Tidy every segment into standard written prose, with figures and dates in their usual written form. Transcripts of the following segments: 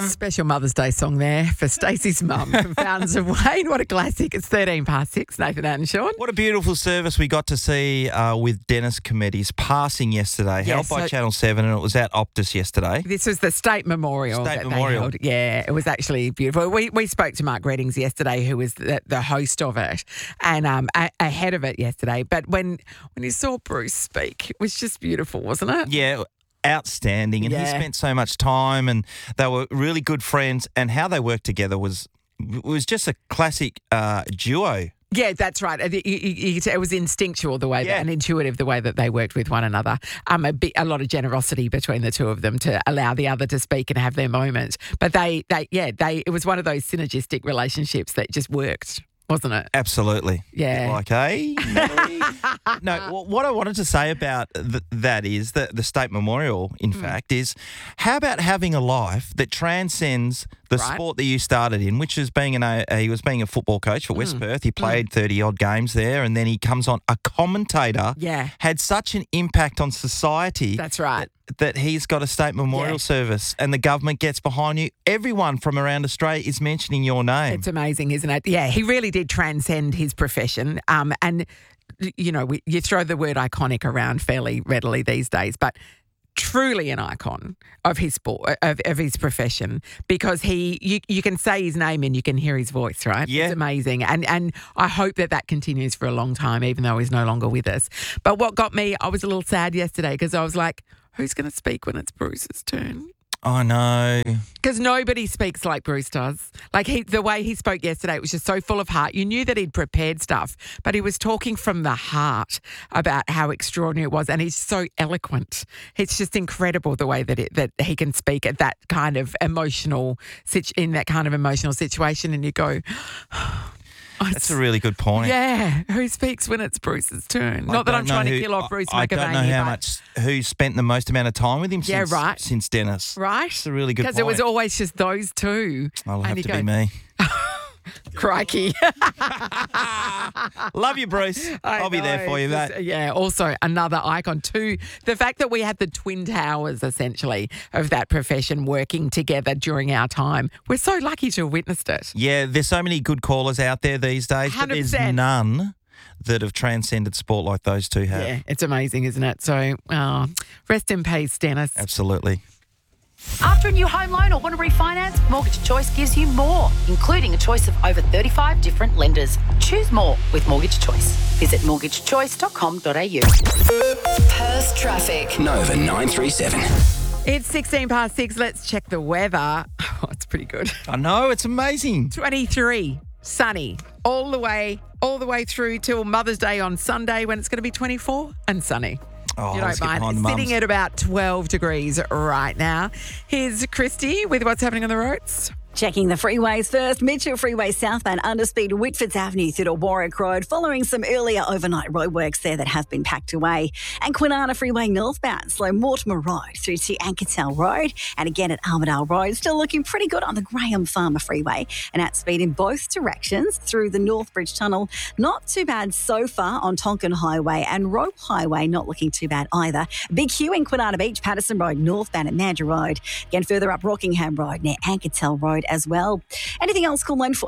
Special Mother's Day song there for Stacey's mum from Fountains of Wayne. What a classic. It's 6:13, Nathan and Sean. What a beautiful service we got to see with Dennis Cometti's passing yesterday, held by Channel 7, and it was at Optus yesterday. This was the State Memorial. They held. Yeah, it was actually beautiful. We spoke to Mark Reddings yesterday, who was the host of it, and ahead of it yesterday. But when you saw Bruce speak, it was just beautiful, wasn't it? Yeah, outstanding. And he spent so much time, and they were really good friends, and how they worked together was just a classic duo. Yeah, that's right. It was instinctual the way and intuitive the way that they worked with one another. A lot of generosity between the two of them to allow the other to speak and have their moment. But it was one of those synergistic relationships that just worked, wasn't it? Absolutely. Yeah. Like, hey, no, what I wanted to say about that is that the State Memorial, in fact, is how about having a life that transcends the sport that you started in, which is he was being a football coach for West Perth. He played 30-odd games there, and then he comes on a commentator. Yeah. Had such an impact on society. That's right. That he's got a State Memorial service and the government gets behind you. Everyone from around Australia is mentioning your name. It's amazing, isn't it? Yeah, he really did transcend his profession. And, you know, you throw the word iconic around fairly readily these days, but truly an icon of his sport, of his profession, because you can say his name and you can hear his voice, right? Yeah. It's amazing. And I hope that continues for a long time, even though he's no longer with us. But what got me, I was a little sad yesterday because I was like, who's going to speak when it's Bruce's turn? I know. Because nobody speaks like Bruce does. Like the way he spoke yesterday, it was just so full of heart. You knew that he'd prepared stuff, but he was talking from the heart about how extraordinary it was, and he's so eloquent. It's just incredible the way that he can speak at that kind of emotional situation, and you go. That's a really good point. Yeah, who speaks when it's Bruce's turn? Not that I'm trying to kill off Bruce McAvaney. I don't know who spent the most amount of time with him since Dennis. Right. It's a really good point. Because it was always just those two. I'll have to be me. Crikey. Love you, Bruce. I'll be there for you, mate. Yeah, also another icon too. The fact that we had the twin towers, essentially, of that profession working together during our time. We're so lucky to have witnessed it. Yeah, there's so many good callers out there these days, 100%. but there's none that have transcended sport like those two have. Yeah, it's amazing, isn't it? So, rest in peace, Dennis. Absolutely. After a new home loan or want to refinance, Mortgage Choice gives you more, including a choice of over 35 different lenders. Choose more with Mortgage Choice. Visit mortgagechoice.com.au. Perth traffic. Nova 937. It's 6:16. Let's check the weather. Oh, it's pretty good. I know, it's amazing. 23, sunny, all the way through till Mother's Day on Sunday, when it's going to be 24 and sunny. Oh, you let's don't get behind mind. the Sitting mums. at about 12 degrees right now. Here's Christy with what's happening on the roads. Checking the freeways first. Mitchell Freeway southbound underspeed Whitfords Avenue through to Warwick Road following some earlier overnight roadworks there that have been packed away. And Kwinana Freeway northbound, slow Mortimer Road through to Ankertel Road. And again at Armidale Road, still looking pretty good on the Graham Farmer Freeway. And at speed in both directions through the Northbridge Tunnel. Not too bad so far on Tonkin Highway, and Rope Highway not looking too bad either. Big Hugh in Kwinana Beach, Patterson Road northbound at Mandurah Road. Again further up Rockingham Road near Ankertel Road as well. Anything else, call in for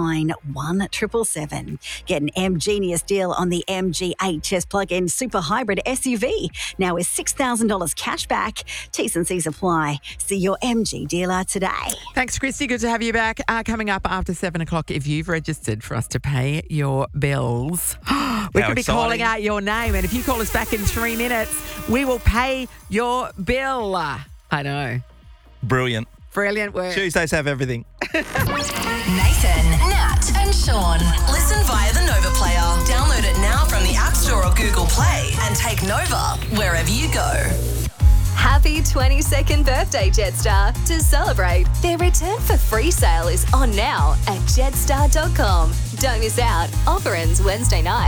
891777. Get an M-Genius deal on the MG HS plug-in super hybrid SUV. Now with $6,000 cash back. T's and C's apply. See your MG dealer today. Thanks, Christy. Good to have you back. Coming up after 7 o'clock, if you've registered for us to pay your bills, we could be calling out your name. And if you call us back in 3 minutes, we will pay your bill. I know. Brilliant. Brilliant work. Tuesdays have everything. Nathan, Nat and Sean. Listen via the Nova player. Download it now from the App Store or Google Play and take Nova wherever you go. Happy 22nd birthday, Jetstar. To celebrate, their return for free sale is on now at jetstar.com. Don't miss out. Offer ends Wednesday night.